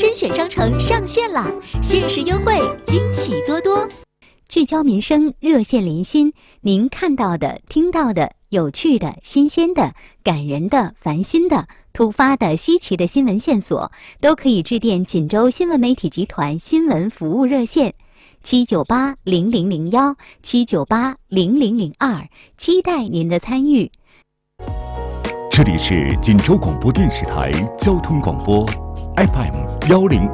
甄选商城上线啦，限时优惠，惊喜多多。 聚焦民生，热线连心，您看到的、听到的、有趣的、新鲜的、感人的、烦心的、突发的、稀奇的新闻线索，都可以致电锦州新闻媒体集团新闻服务热线7980001 7980002，期待您的参与。 这里是锦州广播电视台交通广播 FM10。